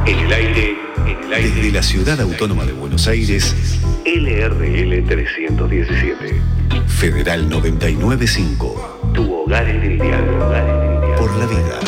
En el aire, Desde la Ciudad Autónoma de Buenos Aires, LRL 317. Federal 995. Tu hogar en el diálogo. Por la vida.